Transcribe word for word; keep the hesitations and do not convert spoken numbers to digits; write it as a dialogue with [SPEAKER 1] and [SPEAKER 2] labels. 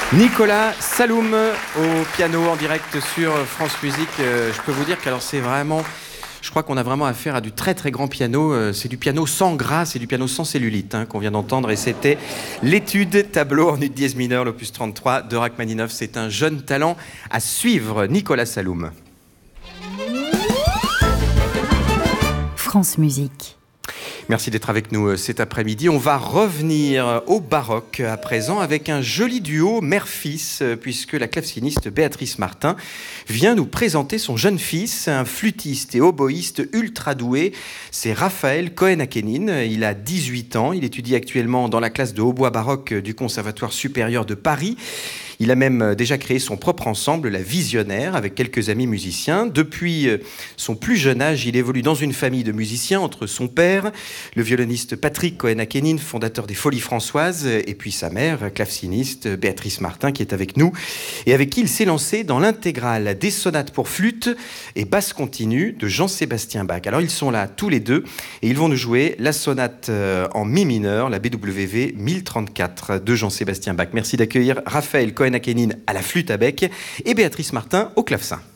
[SPEAKER 1] Nicolas Saloum au piano en direct sur France Musique. Euh, je peux vous dire qu'alors c'est vraiment... Je crois qu'on a vraiment affaire à du très très grand piano. Euh, c'est du piano sans gras, c'est du piano sans cellulite hein, qu'on vient d'entendre. Et c'était l'étude tableau en ut dièse mineur, l'opus trente-trois de Rachmaninov. C'est un jeune talent à suivre, Nicolas Saloum.
[SPEAKER 2] France Musique.
[SPEAKER 1] Merci d'être avec nous cet après-midi. On va revenir au baroque à présent avec un joli duo mère-fils, puisque la claveciniste Béatrice Martin vient nous présenter son jeune fils, un flûtiste et oboïste ultra doué. C'est Raphaël Cohen-Akénine. Il a dix-huit ans. Il étudie actuellement dans la classe de hautbois baroque du Conservatoire supérieur de Paris. Il a même déjà créé son propre ensemble, la Visionnaire, avec quelques amis musiciens. Depuis son plus jeune âge, il évolue dans une famille de musiciens entre son père, le violoniste Patrick Cohen-Akénine, fondateur des Folies Françoises, et puis sa mère, claveciniste Béatrice Martin, qui est avec nous, et avec qui il s'est lancé dans l'intégrale des sonates pour flûte et basse continue de Jean-Sébastien Bach. Alors ils sont là tous les deux, et ils vont nous jouer la sonate en mi mineur, la B W V mille trente-quatre de Jean-Sébastien Bach. Merci d'accueillir Raphaël Cohen-Akénine à la flûte à bec et Béatrice Martin au clavecin.